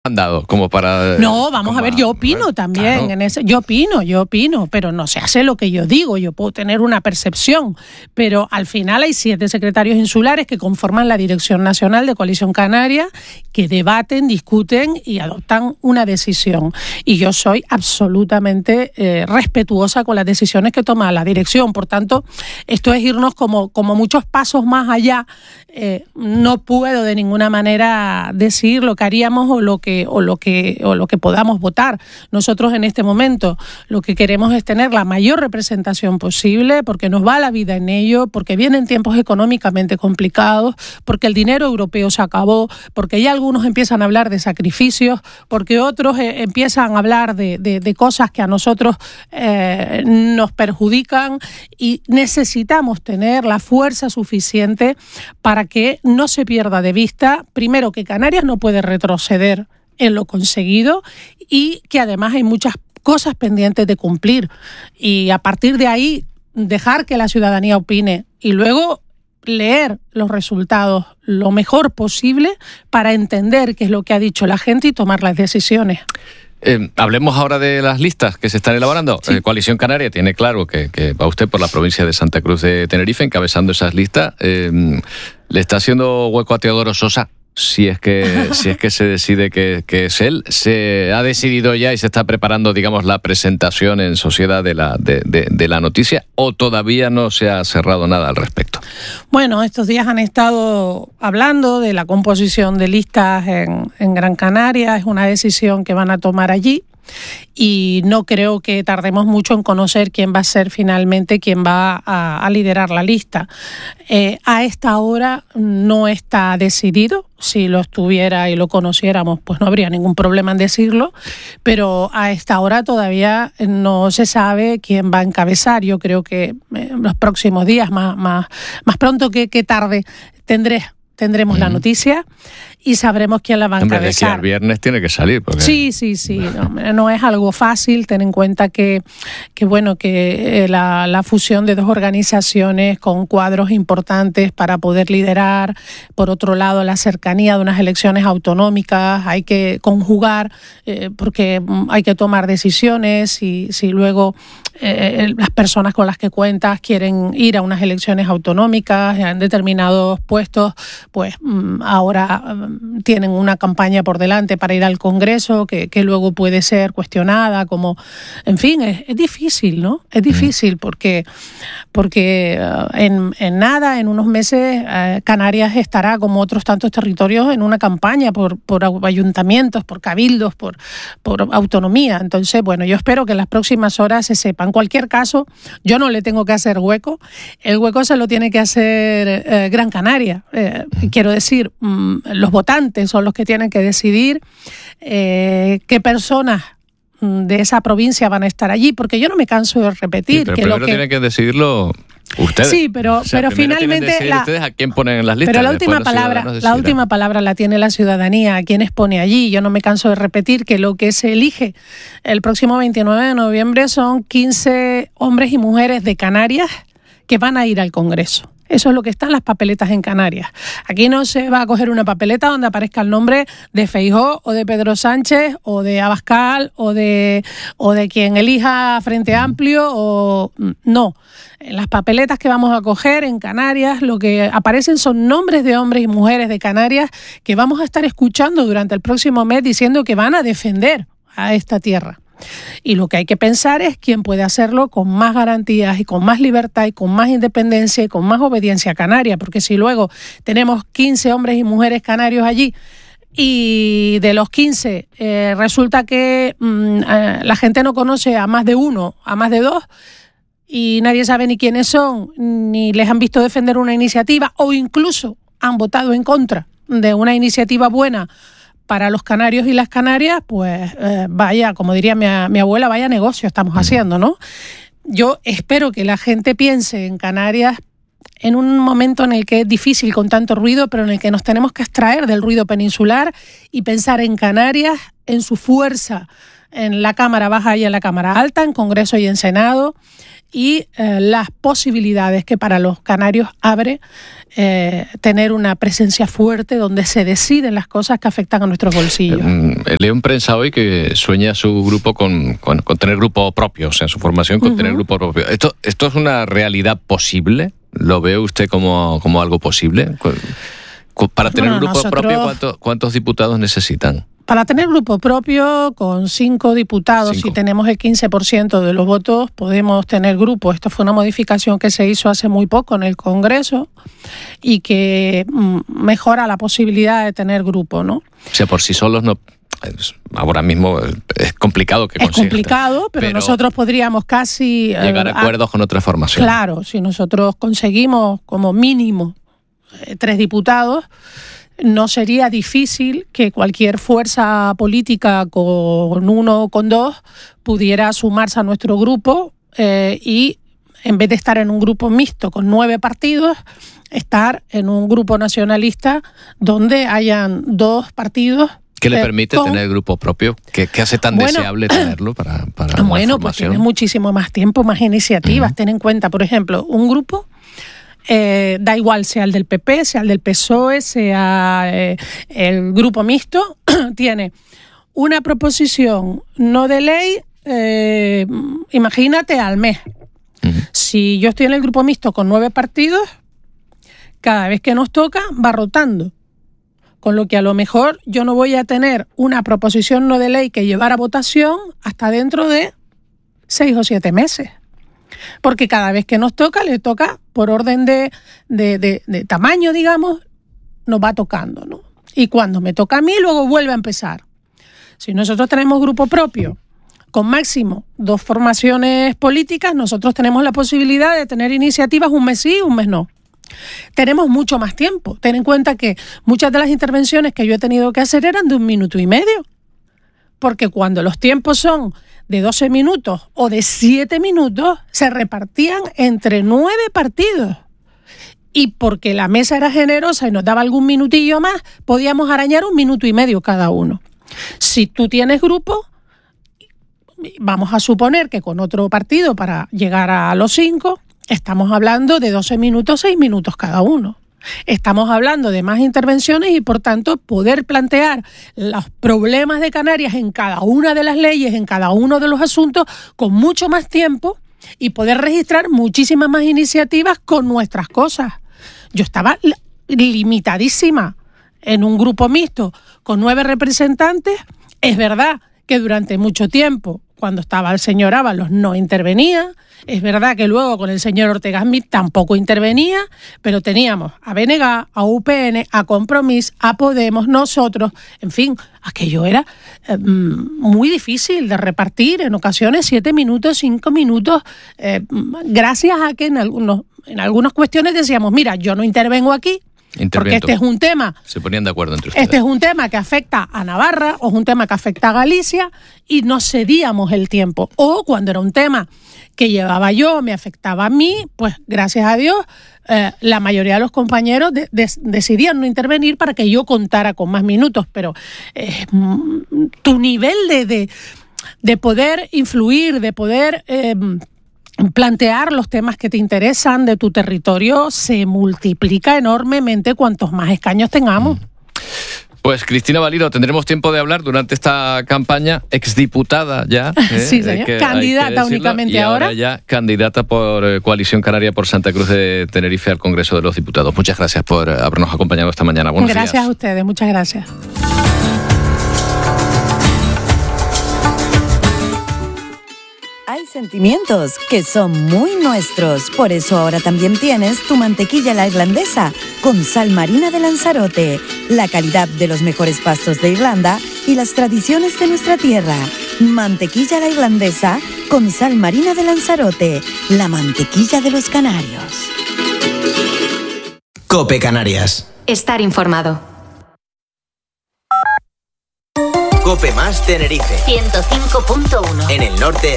han dado como para... No, vamos a ver, yo opino también, claro. yo opino, pero no se hace lo que yo digo, yo puedo tener una percepción, pero al final hay 7 secretarios insulares que conforman la Dirección Nacional de Coalición Canaria, que debaten, discuten y adoptan una decisión. Y yo soy absolutamente respetuosa con las decisiones que toma la dirección, por tanto, esto es irnos como muchos pasos más allá. No puedo de ninguna manera decir lo que haríamos o lo que podamos votar. Nosotros en este momento lo que queremos es tener la mayor representación posible, porque nos va la vida en ello, porque vienen tiempos económicamente complicados, porque el dinero europeo se acabó, porque ya algunos empiezan a hablar de sacrificios, porque otros empiezan a hablar de cosas que a nosotros nos perjudican, y necesitamos tener la fuerza suficiente para que no se pierda de vista, primero, que Canarias no puede retroceder en lo conseguido y que además hay muchas cosas pendientes de cumplir, y a partir de ahí dejar que la ciudadanía opine y luego leer los resultados lo mejor posible para entender qué es lo que ha dicho la gente y tomar las decisiones. Hablemos ahora de las listas que se están elaborando. Sí. Coalición Canaria tiene claro que va usted por la provincia de Santa Cruz de Tenerife encabezando esas listas. ¿Le está haciendo hueco a Teodoro Sosa? Si es que se decide que es él. ¿Se ha decidido ya y se está preparando, digamos, la presentación en sociedad de la noticia, o todavía no se ha cerrado nada al respecto? Bueno, estos días han estado hablando de la composición de listas en Gran Canaria. Es una decisión que van a tomar allí. Y no creo que tardemos mucho en conocer quién va a ser finalmente quien va a liderar la lista. A esta hora no está decidido. Si lo estuviera y lo conociéramos, pues no habría ningún problema en decirlo, pero a esta hora todavía no se sabe quién va a encabezar. Yo creo que en los próximos días, más pronto que tarde, tendremos la noticia y sabremos quién la va a encabezar. De aquí al viernes tiene que salir. Porque... Sí. No es algo fácil. Ten en cuenta que la fusión de 2 organizaciones con cuadros importantes para poder liderar. Por otro lado, la cercanía de unas elecciones autonómicas. Hay que conjugar porque hay que tomar decisiones. Y si luego las personas con las que cuentas quieren ir a unas elecciones autonómicas en determinados puestos, pues ahora tienen una campaña por delante para ir al Congreso que luego puede ser cuestionada, como, en fin, es difícil, ¿no? Es difícil porque en unos meses, Canarias estará, como otros tantos territorios, en una campaña por ayuntamientos, por cabildos, por autonomía. Entonces, bueno, yo espero que en las próximas horas se sepa. En cualquier caso, yo no le tengo que hacer hueco. El hueco se lo tiene que hacer Gran Canaria. Quiero decir, los votantes son los que tienen que decidir qué personas de esa provincia van a estar allí, porque yo no me canso de repetir. Sí, pero primero tienen que decidirlo ustedes. Sí, pero finalmente ustedes a quién ponen en las listas. Pero la última palabra la tiene la ciudadanía, a quienes pone allí. Yo no me canso de repetir que lo que se elige el próximo 29 de noviembre son 15 hombres y mujeres de Canarias que van a ir al Congreso. Eso es lo que está en las papeletas en Canarias. Aquí no se va a coger una papeleta donde aparezca el nombre de Feijóo o de Pedro Sánchez o de Abascal o de quien elija Frente Amplio no. En las papeletas que vamos a coger en Canarias, lo que aparecen son nombres de hombres y mujeres de Canarias que vamos a estar escuchando durante el próximo mes diciendo que van a defender a esta tierra. Y lo que hay que pensar es quién puede hacerlo con más garantías y con más libertad y con más independencia y con más obediencia canaria, porque si luego tenemos 15 hombres y mujeres canarios allí y de los 15 resulta que la gente no conoce a más de uno, a más de 2, y nadie sabe ni quiénes son, ni les han visto defender una iniciativa, o incluso han votado en contra de una iniciativa buena para los canarios y las canarias, pues vaya, como diría mi abuela, vaya negocio estamos haciendo, ¿no? Yo espero que la gente piense en Canarias en un momento en el que es difícil con tanto ruido, pero en el que nos tenemos que extraer del ruido peninsular y pensar en Canarias, en su fuerza, en la Cámara Baja y en la Cámara Alta, en Congreso y en Senado, y las posibilidades que para los canarios abre tener una presencia fuerte donde se deciden las cosas que afectan a nuestros bolsillos. Leo en prensa hoy que sueña su grupo con tener grupo propio, o sea, su formación con tener grupo propio. ¿Esto es una realidad posible? ¿Lo ve usted como algo posible? Para tener un grupo propio, ¿cuántos diputados necesitan? Para tener grupo propio, con 5 diputados, si tenemos el 15% de los votos, podemos tener grupo. Esto fue una modificación que se hizo hace muy poco en el Congreso y que mejora la posibilidad de tener grupo, ¿no? O sea, por sí solos no... Ahora mismo es complicado que consiga. Es complicado, pero nosotros podríamos casi... llegar a acuerdos con otra formación. Claro, si nosotros conseguimos como mínimo 3 diputados, no sería difícil que cualquier fuerza política con 1 o con 2 pudiera sumarse a nuestro grupo y en vez de estar en un grupo mixto con 9 partidos, estar en un grupo nacionalista donde hayan 2 partidos. ¿Qué le permite tener grupo propio? ¿Qué hace tan deseable tenerlo para bueno, pues tienes muchísimo más tiempo, más iniciativas. Ten en cuenta, por ejemplo, un grupo... da igual sea el del PP, sea el del PSOE, sea el grupo mixto, tiene una proposición no de ley, imagínate, al mes. Si yo estoy en el grupo mixto con 9 partidos, cada vez que nos toca va rotando. Con lo que a lo mejor yo no voy a tener una proposición no de ley que llevar a votación hasta dentro de 6 o 7 meses. Porque cada vez que nos toca, le toca por orden de tamaño, digamos, nos va tocando, ¿no? Y cuando me toca a mí, luego vuelve a empezar. Si nosotros tenemos grupo propio, con máximo 2 formaciones políticas, nosotros tenemos la posibilidad de tener iniciativas un mes sí, un mes no. Tenemos mucho más tiempo. Ten en cuenta que muchas de las intervenciones que yo he tenido que hacer eran de 1 minuto y medio. Porque cuando los tiempos son de 12 minutos o de 7 minutos, se repartían entre 9 partidos. Y porque la mesa era generosa y nos daba algún minutillo más, podíamos arañar 1 minuto y medio cada uno. Si tú tienes grupo, vamos a suponer que con otro partido para llegar a los 5, estamos hablando de 12 minutos, 6 minutos cada uno. Estamos hablando de más intervenciones y, por tanto, poder plantear los problemas de Canarias en cada una de las leyes, en cada uno de los asuntos, con mucho más tiempo y poder registrar muchísimas más iniciativas con nuestras cosas. Yo estaba limitadísima en un grupo mixto con 9 representantes. Es verdad que durante mucho tiempo, cuando estaba el señor Ábalos, no intervenía. Es verdad que luego con el señor Ortega Smith tampoco intervenía, pero teníamos a BNG, a UPN, a Compromís, a Podemos, nosotros, en fin, aquello era muy difícil de repartir, en ocasiones 7 minutos, 5 minutos, gracias a que en algunas cuestiones decíamos, mira, yo no intervengo aquí, porque este es un tema... Se ponían de acuerdo entre ustedes. Este es un tema que afecta a Navarra o es un tema que afecta a Galicia y nos cedíamos el tiempo. O cuando era un tema que llevaba yo, me afectaba a mí, pues gracias a Dios la mayoría de los compañeros decidían no intervenir para que yo contara con más minutos. Pero tu nivel de poder influir, de poder... plantear los temas que te interesan de tu territorio se multiplica enormemente cuantos más escaños tengamos. Pues Cristina Valido, tendremos tiempo de hablar durante esta campaña, exdiputada ya. Sí, señor. Candidata únicamente ahora. Ya candidata por Coalición Canaria por Santa Cruz de Tenerife al Congreso de los Diputados. Muchas gracias por habernos acompañado esta mañana. Buenos días. Gracias a ustedes, muchas gracias. Hay sentimientos que son muy nuestros, por eso ahora también tienes tu mantequilla a la irlandesa con sal marina de Lanzarote, la calidad de los mejores pastos de Irlanda y las tradiciones de nuestra tierra. Mantequilla a la irlandesa con sal marina de Lanzarote, la mantequilla de los canarios. COPE Canarias. Estar informado. COPE más Tenerife 105.1. En el norte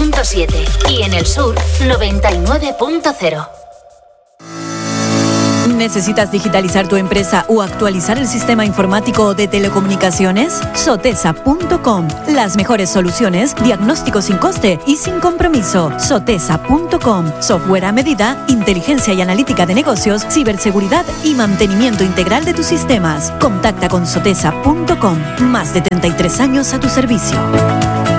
93.7 y en el sur 99.0. ¿Necesitas digitalizar tu empresa o actualizar el sistema informático de telecomunicaciones? Sotesa.com. Las mejores soluciones, diagnóstico sin coste y sin compromiso. Sotesa.com. Software a medida, inteligencia y analítica de negocios, ciberseguridad y mantenimiento integral de tus sistemas. Contacta con Sotesa.com. Más de 33 años a tu servicio.